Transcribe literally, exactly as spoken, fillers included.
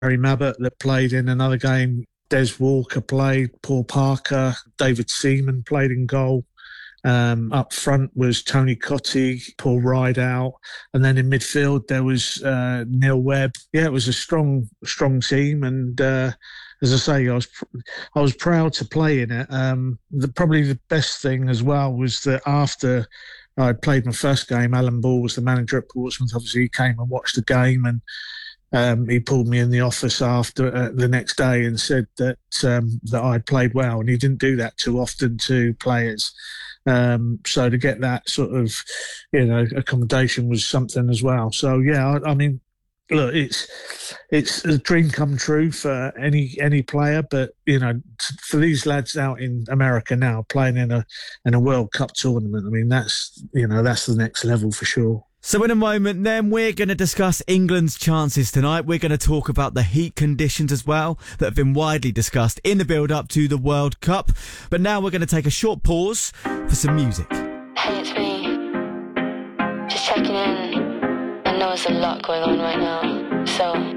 Harry Mabbott that played in another game. Des Walker played, Paul Parker, David Seaman played in goal. Um, up front was Tony Cottee, Paul Rideout, and then in midfield there was uh, Neil Webb. Yeah, it was a strong, strong team, and uh, as I say, I was I was proud to play in it. Um, the, probably the best thing as well was that after I played my first game, Alan Ball was the manager at Portsmouth. Obviously, he came and watched the game, and Um, he pulled me in the office after uh, the next day and said that um, that I'd played well, and he didn't do that too often to players. Um, so to get that sort of, you know, accommodation was something as well. So yeah, I, I mean, look, it's it's a dream come true for any any player, but you know, t- for these lads out in America now playing in a in a World Cup tournament, I mean, that's you know that's the next level for sure. So in a moment then we're going to discuss England's chances tonight. We're going to talk about the heat conditions as well that have been widely discussed in the build-up to the World Cup. But now we're going to take a short pause for some music. Hey, it's me. Just checking in. I know there's a lot going on right now, so